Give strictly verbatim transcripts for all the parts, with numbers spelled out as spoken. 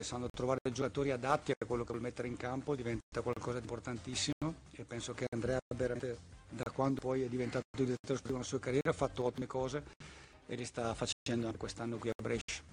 sanno trovare giocatori adatti a quello che vuol mettere in campo, diventa qualcosa di importantissimo, e penso che Andrea veramente, da quando poi è diventato direttore sportivo nella sua carriera, ha fatto ottime cose e li sta facendo anche quest'anno qui a Brescia.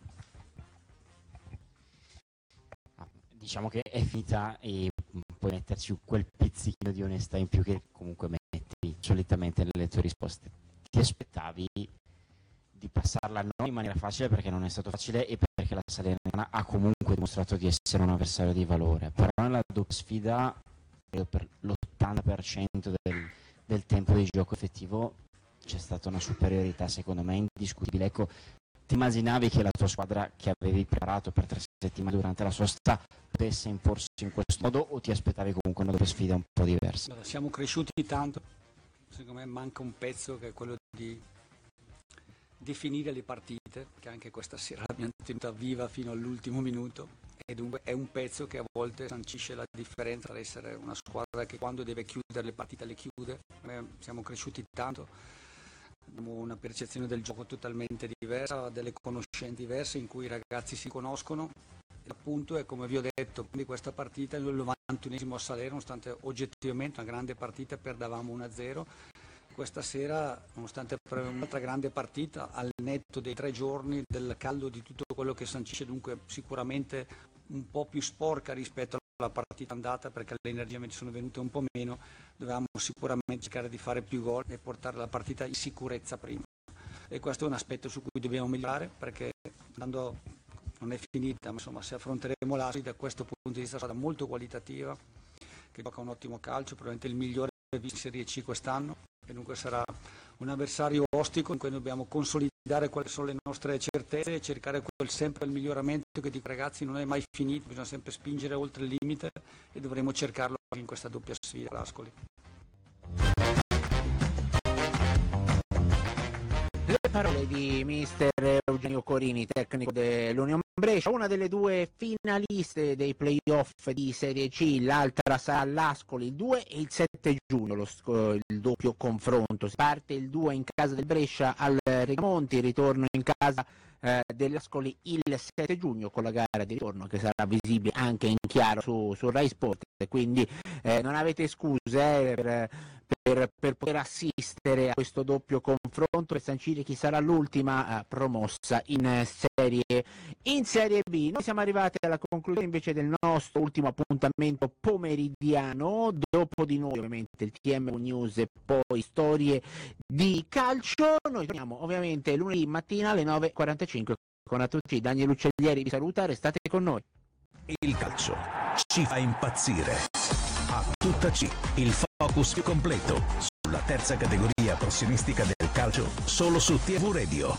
Diciamo che è finita e puoi metterci quel pizzichino di onestà in più che comunque metti solitamente nelle tue risposte. Ti aspettavi di passarla non in maniera facile, perché non è stato facile e perché la Salernitana ha comunque dimostrato di essere un avversario di valore, però nella doppia sfida credo per l'ottanta per cento del, del tempo di gioco effettivo c'è stata una superiorità secondo me indiscutibile. Ecco, ti immaginavi che la tua squadra, che avevi preparato per tre settimane durante la sosta, potesse imporsi in questo modo, o ti aspettavi comunque una doppia sfida un po' diversa? Allora, siamo cresciuti tanto, secondo me manca un pezzo che è quello di definire le partite, che anche questa sera l'abbiamo tenuta viva fino all'ultimo minuto, e dunque è un pezzo che a volte sancisce la differenza tra essere una squadra che quando deve chiudere le partite le chiude. Noi siamo cresciuti tanto, abbiamo una percezione del gioco totalmente diversa, delle conoscenze diverse in cui i ragazzi si conoscono, e appunto è come vi ho detto, di questa partita nel novantunesimo a Salerno, nonostante oggettivamente una grande partita, perdavamo uno a zero. Questa sera, nonostante un'altra grande partita, al netto dei tre giorni, del caldo, di tutto quello che sancisce, dunque sicuramente un po' più sporca rispetto alla partita andata, perché le energie ci sono venute un po' meno, dovevamo sicuramente cercare di fare più gol e portare la partita in sicurezza prima. E questo è un aspetto su cui dobbiamo migliorare, perché andando, non è finita, ma insomma se affronteremo l'Ascoli, da questo punto di vista sarà molto qualitativa, che gioca un ottimo calcio, probabilmente il migliore visto in Serie C quest'anno, e dunque sarà un avversario ostico in cui dobbiamo consolidare quali sono le nostre certezze e cercare quel sempre il miglioramento che di ragazzi non è mai finito, bisogna sempre spingere oltre il limite, e dovremo cercarlo in questa doppia sfida all'Ascoli. Le parole di mister Eugenio Corini, tecnico dell'Union Brescia, una delle due finaliste dei playoff di Serie C, l'altra sarà l'Ascoli il due e il sette giugno, lo, il doppio confronto. Si parte il due in casa del Brescia al Regamonti, ritorno in casa eh, dell'Ascoli il sette giugno, con la gara di ritorno che sarà visibile anche in chiaro su, su Rai Sport, quindi eh, non avete scuse eh, per, per, per poter assistere a questo doppio confronto e sancire chi sarà l'ultima eh, promossa in serie, in Serie B. Noi siamo arrivati alla conclusione invece del nostro ultimo appuntamento pomeridiano, dopo di noi ovviamente il T M News e poi storie di calcio. Noi torniamo ovviamente lunedì mattina alle nove e quarantacinque con a tutti. Daniele Uccellieri vi saluta, restate con noi. Il calcio ci fa impazzire. A tutta C, il focus più completo sulla terza categoria professionistica del calcio, solo su T V Radio.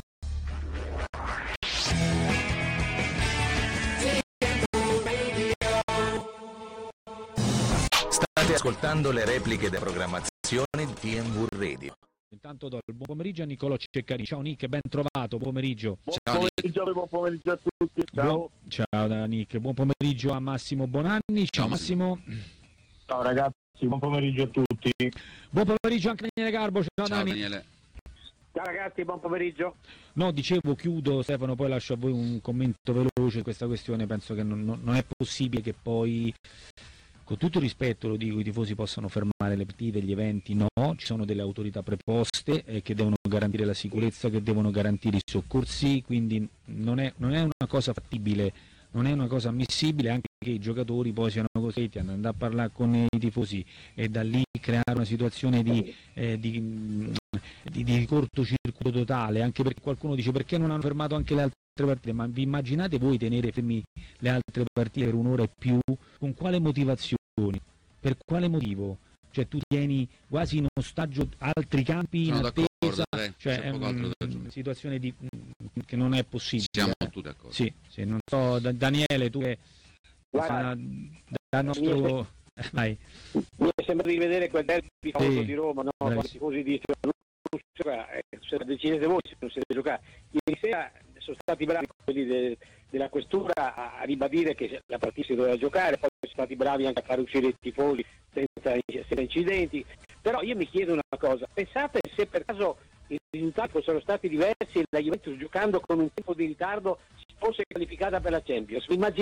State ascoltando le repliche della programmazione di T V Radio. Intanto do il buon pomeriggio a Nicolò Ceccarini. Ciao Nick, ben trovato, buon pomeriggio. Buon Ciao, pomeriggio, Nick. Buon pomeriggio a tutti. Ciao. Buon, ciao da Nick, buon pomeriggio a Massimo Bonanni. Ciao Massimo. Ciao ragazzi, buon pomeriggio a tutti. Buon pomeriggio anche a Daniele Garbo. Ciao, Ciao Dani. Daniele. Ciao ragazzi, buon pomeriggio. No, dicevo, chiudo Stefano, poi lascio a voi un commento veloce su questa questione. Penso che non, non è possibile che poi, con tutto il rispetto, lo dico, i tifosi possano fermare le partite, gli eventi, no, ci sono delle autorità preposte eh, che devono garantire la sicurezza, che devono garantire i soccorsi, quindi non è, non è una cosa fattibile, non è una cosa ammissibile anche che i giocatori poi siano costretti ad andare a parlare con i tifosi e da lì creare una situazione di, eh, di, di, di cortocircuito totale, anche perché qualcuno dice perché non hanno fermato anche le altre partite, ma vi immaginate voi tenere fermi le altre partite per un'ora e più? Con quale motivazione? Per quale motivo? Cioè tu tieni quasi in ostaggio altri campi in Sono attesa, eh, cioè c'è è poco altro da una aggiungere. situazione di, che non è possibile. Siamo tutti d'accordo. Sì, sì, non so, Da- Daniele, tu che Guarda, fa da nostro... eh, vai. mi sembra di vedere quel derby famoso Sì, di Roma, no? Con i bravissimo. tifosi di eh, decidete voi se non siete giocare. Ieri sera sono stati bravi quelli de, della questura a, a ribadire che la partita si doveva giocare, poi sono stati bravi anche a far uscire i tifosi senza, senza incidenti. Però io mi chiedo una cosa, pensate se per caso i risultati fossero stati diversi e la Juventus, giocando con un tempo di ritardo, si fosse qualificata per la Champions, immaginiamo